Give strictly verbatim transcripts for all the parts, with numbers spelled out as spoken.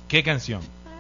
¿Qué canción?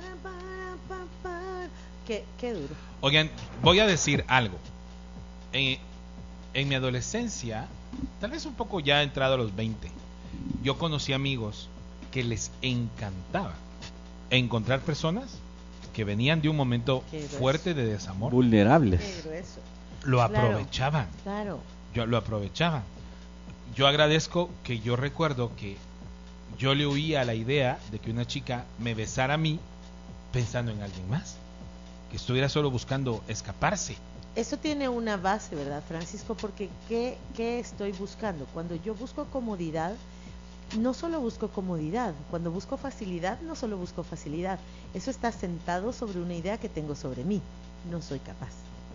Qué, qué duro. Oigan, voy a decir algo. En, en mi adolescencia, tal vez un poco ya entrado a los veinte, yo conocí amigos que les encantaba encontrar personas que venían de un momento fuerte de desamor, vulnerables. Qué grueso. lo aprovechaban. Claro. Yo lo aprovechaban. Yo agradezco que yo recuerdo que yo le huía a la idea de que una chica me besara a mí pensando en alguien más, que estuviera solo buscando escaparse. Eso tiene una base, ¿verdad, Francisco? Porque ¿qué, qué estoy buscando? Cuando yo busco comodidad, no solo busco comodidad. Cuando busco facilidad, no solo busco facilidad. Eso está sentado sobre una idea que tengo sobre mí. No soy capaz.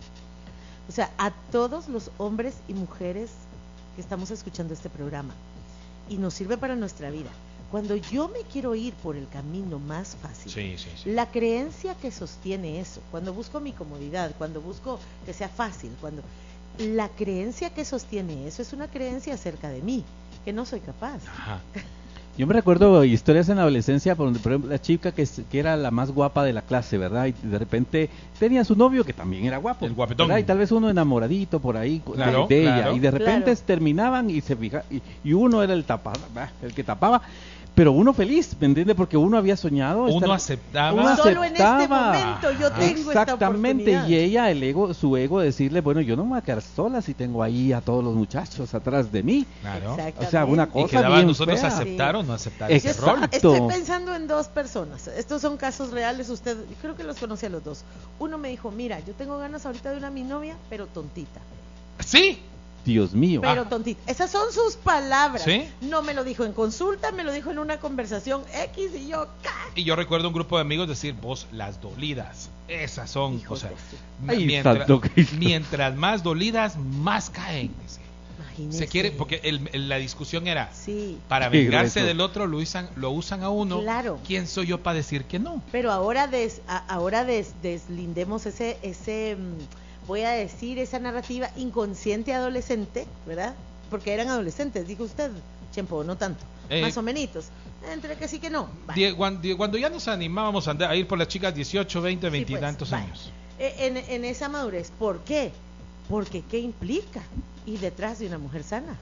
O sea, a todos los hombres y mujeres que estamos escuchando este programa, y nos sirve para nuestra vida, cuando yo me quiero ir por el camino más fácil, Sí, sí, sí. la creencia que sostiene eso, cuando busco mi comodidad, cuando busco que sea fácil, cuando la creencia que sostiene eso es una creencia acerca de mí, que no soy capaz. Ajá. Yo me recuerdo historias en la adolescencia, por, donde, por ejemplo, la chica que, que era la más guapa de la clase, ¿verdad? Y de repente tenía su novio que también era guapo, El guapetón. ¿verdad? Y tal vez uno enamoradito por ahí de- Claro, de, ella, claro. y de repente Claro. terminaban y se fija, y, y uno era el tapa, el que tapaba, pero uno feliz, ¿me entiendes? Porque uno había soñado. Uno estar- aceptaba. uno Solo en este aceptaba. momento yo Ajá. tengo esta Exactamente, oportunidad. y ella, el ego, su ego, decirle, bueno, yo no me voy a quedar sola si tengo ahí a todos los muchachos atrás de mí. Claro. Exactamente. O sea, una Y cosa quedaba a bien nosotros fea. aceptar o no aceptar Exacto. ese rol. Estoy pensando en dos personas. Estos son casos reales. Usted, creo que los conoce a los dos. Uno me dijo, mira, yo tengo ganas ahorita de una mi novia, pero tontita. Sí. Dios mío. Pero Ah. tontita. Esas son sus palabras. ¿Sí? No me lo dijo en consulta, me lo dijo en una conversación X y yo, ¡ca! Y yo recuerdo un grupo de amigos decir, vos, las dolidas, esas son, Hijos o sea, de su- m- Ay, mientras, santo Cristo. mientras más dolidas, más caen. dice. Imagínese. Se quiere, porque el- el- la discusión era, Sí. para Qué vengarse grueso. del otro, lo usan, lo usan a uno. Claro. ¿Quién soy yo para decir que no? Pero ahora des, a- ahora des, deslindemos ese, ese mm, voy a decir, esa narrativa inconsciente adolescente, ¿verdad? Porque eran adolescentes, dijo usted, Chempo, no tanto, Eh, más o menos, entre que sí que no. Vale. Die- cuan- die- Cuando ya nos animábamos a, andar, a ir por las chicas dieciocho, veinte, Sí, veinte y pues, tantos vale. años. Eh, En, en esa madurez, ¿por qué? Porque ¿qué implica ir detrás de una mujer sana?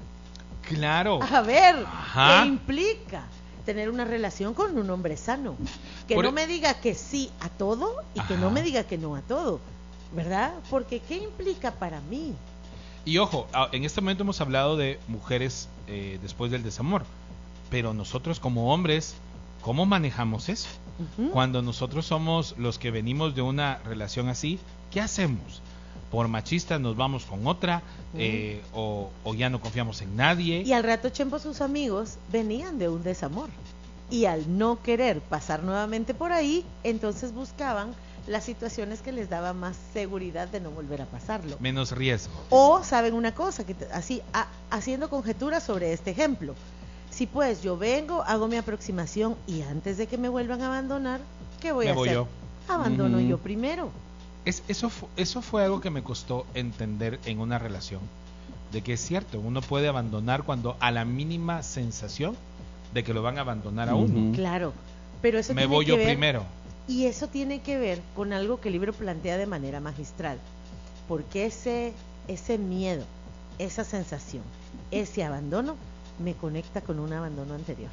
Claro. A ver, Ajá. ¿qué implica tener una relación con un hombre sano? Que Por no e- me diga que sí a todo y que Ajá. no me diga que no a todo, ¿verdad? Porque ¿qué implica para mí? Y ojo, a- en este momento hemos hablado de mujeres eh, después del desamor, pero nosotros como hombres, ¿cómo manejamos eso? Ujú. Cuando nosotros somos los que venimos de una relación así, ¿qué hacemos? Por machistas nos vamos con otra, eh, o, o ya no confiamos en nadie. Y al rato Chempo, sus amigos venían de un desamor. Y al no querer pasar nuevamente por ahí, entonces buscaban las situaciones que les daban más seguridad de no volver a pasarlo. Menos riesgo. O saben una cosa, que te- así a- haciendo conjeturas sobre este ejemplo. Si pues yo vengo, hago mi aproximación y antes de que me vuelvan a abandonar, ¿qué voy Me a voy hacer? yo. Abandono Ujú. yo primero. Es, eso, fu- eso fue algo que me costó entender en una relación, de que es cierto, uno puede abandonar cuando a la mínima sensación de que lo van a abandonar a uno. Ujú. Claro, pero eso Me tiene voy que yo ver- primero. Y eso tiene que ver con algo que el libro plantea de manera magistral. Porque ese, ese miedo, esa sensación, ese abandono, me conecta con un abandono anterior.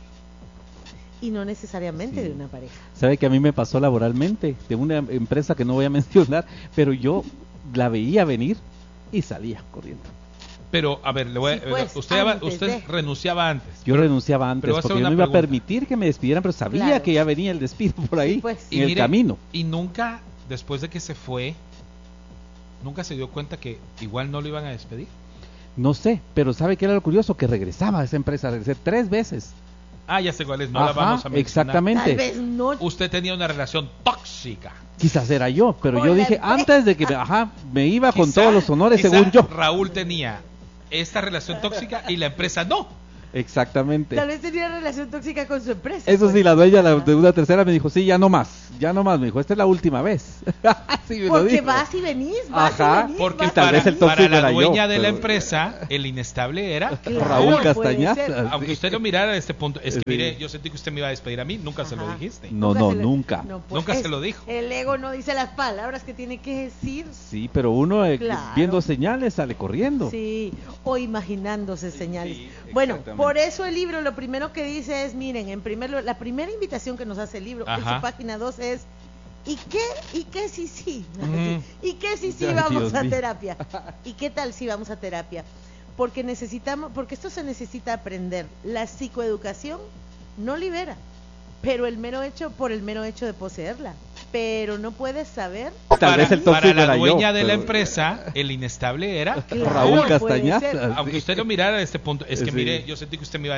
Y no necesariamente Sí. de una pareja. ¿Sabe que a mí me pasó laboralmente de una empresa que no voy a mencionar, pero yo la veía venir y salía corriendo? Pero, a ver, le voy a- Sí, pues, usted, aba- antes usted de. renunciaba antes. Yo renunciaba antes Pero voy a hacer porque yo una no iba a pregunta. permitir que me despidieran, pero sabía Claro. que ya venía el despido por ahí, Sí, pues. en Y el mire, camino. Y nunca, después de que se fue, nunca se dio cuenta que igual no lo iban a despedir. No sé, pero ¿sabe qué era lo curioso? Que regresaba a esa empresa, regresé tres veces. Ah, ya sé cuál es, no la Ajá, vamos a mencionar. exactamente. Tal vez no. Usted tenía una relación tóxica. Quizás era yo, pero Con yo la dije, empresa. antes de que me, ajá, me iba con Quizá- todos los honores quizá según yo. Raúl tenía esta relación tóxica y la empresa no. Exactamente. Tal vez tenía relación tóxica con su empresa. Eso pues. sí, la dueña la- de una tercera me dijo, sí, ya no más, ya no más, me dijo, esta es la última vez. Sí, me lo Porque dijo. vas y venís, vas Ajá, y venís. Porque vas y tal para, vez el venís. tóxico para la era yo, dueña de la pero- empresa, el inestable era Claro, Raúl puede Castañaza. ser. Aunque Sí. usted lo mirara a este punto, es que Sí. mire, yo sentí que usted me iba a despedir a mí, nunca se lo Ajá. dijiste. No, no, se lo- nunca. pues, Nunca se es- lo dijo. El ego no dice las palabras que tiene que decir. Sí, pero uno eh, Claro. viendo señales sale corriendo. Sí, o imaginándose señales. sí, Bueno, exactamente. por eso el libro lo primero que dice es, miren, en primer lugar, la primera invitación que nos hace el libro en Ajá. su página dos es, ¿y qué? ¿Y qué si sí? Ujú. ¿Y qué si sí Ay, vamos Dios a mío. terapia? ¿Y qué tal si vamos a terapia? Porque necesitamos, porque esto se necesita aprender. La psicoeducación no libera, pero el mero hecho, por el mero hecho de poseerla. Pero no puedes saber. Tal Para, vez el para tóxico la era yo, dueña de la pero- empresa, el inestable era. Claro, Raúl puede Castañaza. ser. Aunque usted lo mirara a este punto, es que Sí. mire, yo sentí que usted me iba a